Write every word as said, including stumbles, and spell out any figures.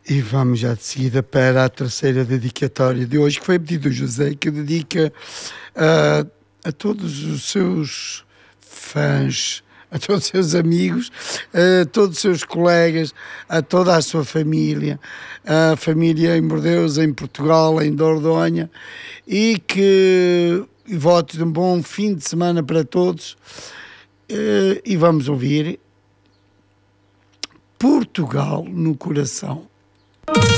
E vamos já de seguida para a terceira dedicatória de hoje, que foi pedido do José, que dedica uh, a todos os seus fãs, a todos os seus amigos, a todos os seus colegas, a toda a sua família, a família em Bordeus, em Portugal, em Dordogne, e que votos de um bom fim de semana para todos. Uh, e vamos ouvir Portugal no Coração.